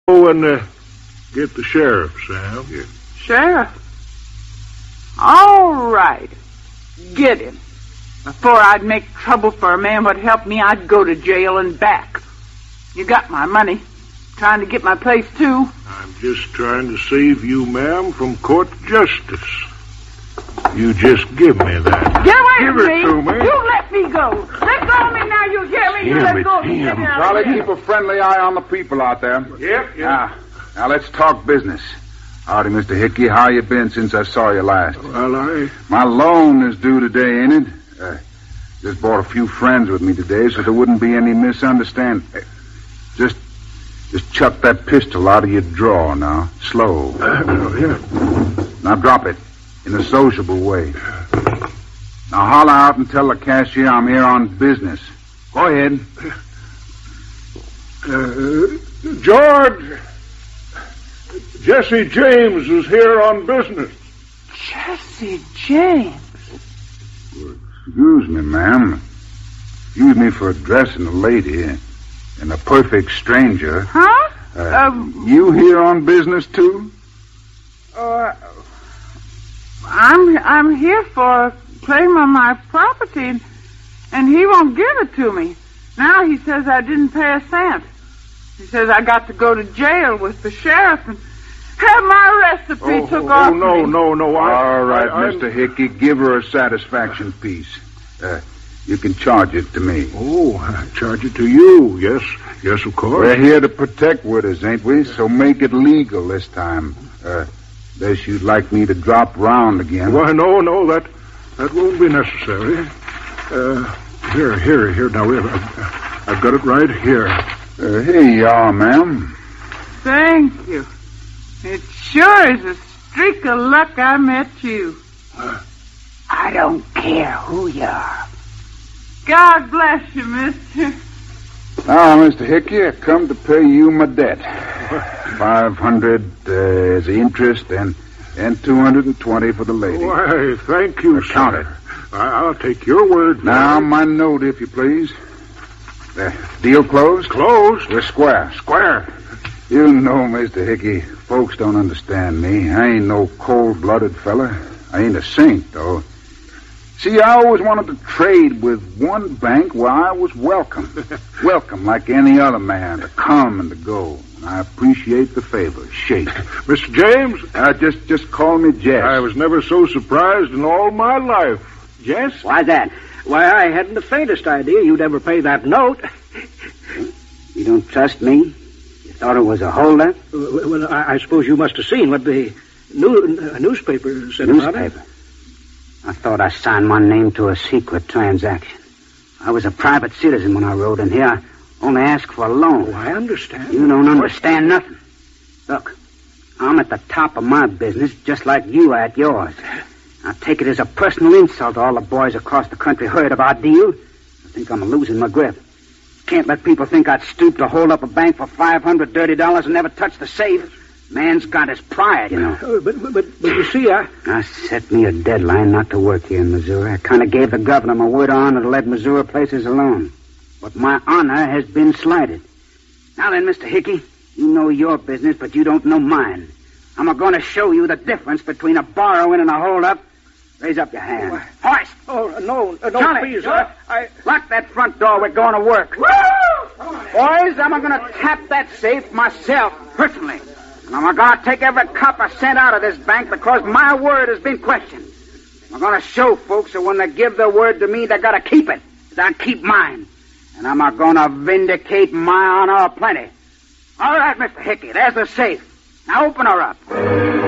Go and get the sheriff, Sam. Yeah. Sheriff? All right. Get him. Before I'd make trouble for a man who'd help me, I'd go to jail and back. You got my money. Trying to get my place, too. I'm just trying to save you, ma'am, from court justice. You just give me that. Get away Give from it to me. You let me go. Let go of me now, you hear me? You let go of me. Charlie, keep a friendly eye on the people out there. Yep. Now, let's talk business. Howdy, Mr. Hickey. How you been since I saw you last? Well, My loan is due today, ain't it? Just brought a few friends with me today, so there wouldn't be any misunderstanding. Just chuck that pistol out of your drawer now. Slow. Now drop it in a sociable way. Now holler out and tell the cashier I'm here on business. Go ahead. George, Jesse James is here on business. Jesse James? Excuse me, ma'am. Excuse me for addressing a lady and a perfect stranger. Huh? You here on business, too? I'm here for a claim on my property, and he won't give it to me. Now he says I didn't pay a cent. He says I got to go to jail with the sheriff and have my recipe took off me. No. All right, Mr. Hickey, give her a satisfaction piece. You can charge it to me. Oh, charge it to you. Yes, of course. We're here to protect widows, ain't we? So make it legal this time. Unless you'd like me to drop round again. Why, no, that won't be necessary. Here. Now, I've got it right here. Here you are, ma'am. Thank you. It sure is a streak of luck I met you. I don't care who you are. God bless you, mister. Now, Mr. Hickey, I come to pay you my debt. 500 as the interest and 220 for the lady. Why, thank you, sir. Count it. I'll take your word. Now, my note, if you please. Deal closed? Closed? We're square. Square. You know, Mr. Hickey, folks don't understand me. I ain't no cold-blooded fella. I ain't a saint, though. See, I always wanted to trade with one bank where I was welcome. Welcome like any other man to come and to go. And I appreciate the favor. Shake. Mr. James? Just call me Jess. I was never so surprised in all my life. Jess? Why that? Why, I hadn't the faintest idea you'd ever pay that note. You don't trust me? You thought it was a holdup? Well, I suppose you must have seen what the newspaper said about it. Newspaper? I thought I signed my name to a secret transaction. I was a private citizen when I rode in here. I only asked for a loan. Oh, I understand. You don't understand nothing. Look, I'm at the top of my business just like you are at yours. I take it as a personal insult to all the boys across the country heard of our deal. I think I'm losing my grip. Can't let people think I'd stoop to hold up a bank for $500 dirty dollars and never touch the safe. Man's got his pride, you know. But you see, I set me a deadline not to work here in Missouri. I kind of gave the governor my word of honor to let Missouri places alone. But my honor has been slighted. Now then, Mr. Hickey, you know your business, but you don't know mine. I'm going to show you the difference between a borrowing and a hold-up. Raise up your hand. Hoist! Oh, no, Charlie, please. Lock that front door. We're going to work. Boys, I'm going to tap that safe myself, personally. And I'm going to take every copper sent out of this bank because my word has been questioned. I'm going to show folks that when they give their word to me, they got to keep it. I keep mine. And I'm going to vindicate my honor plenty. All right, Mr. Hickey, there's the safe. Now open her up.